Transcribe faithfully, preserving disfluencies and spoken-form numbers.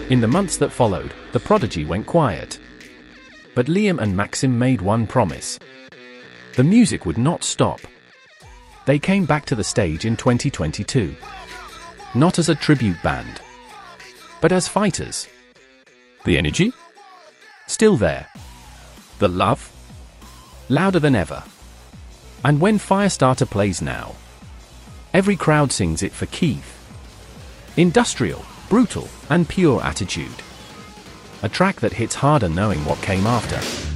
In the months that followed, the prodigy went quiet. But Liam and Maxim made one promise. The music would not stop. They came back to the stage in twenty twenty-two. Not as a tribute band, but as fighters. The energy? Still there. The love? Louder than ever. And when Firestarter plays now, every crowd sings it for Keith. Industrial, brutal, and pure attitude. A track that hits harder knowing what came after.